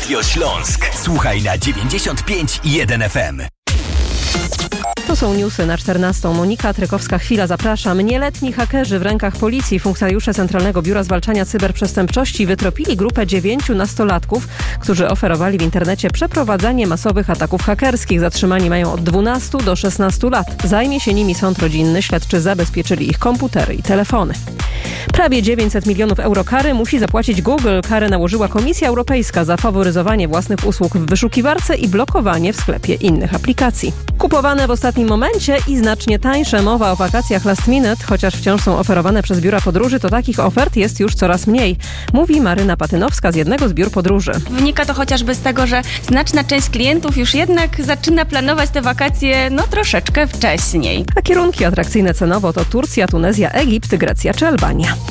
Radio Śląsk. Słuchaj na 95,1 FM. To są newsy na 14. Monika Trykowska-Chwila, zapraszam. Nieletni hakerzy w rękach policji. Funkcjonariusze Centralnego Biura Zwalczania Cyberprzestępczości wytropili grupę 9 nastolatków, którzy oferowali w internecie przeprowadzanie masowych ataków hakerskich. Zatrzymani mają od 12 do 16 lat. Zajmie się nimi sąd rodzinny. Śledczy zabezpieczyli ich komputery i telefony. Prawie 900 milionów euro kary musi zapłacić Google. Karę nałożyła Komisja Europejska za faworyzowanie własnych usług w wyszukiwarce i blokowanie w sklepie innych aplikacji. Kupowane w ostatnim momencie i znacznie tańsze. Mowa o wakacjach last minute, chociaż wciąż są oferowane przez biura podróży, to takich ofert jest już coraz mniej, mówi Maryna Patynowska z jednego z biur podróży. Wynika to chociażby z tego, że znaczna część klientów już jednak zaczyna planować te wakacje troszeczkę wcześniej. A kierunki atrakcyjne cenowo to Turcja, Tunezja, Egipt, Grecja czy Albania.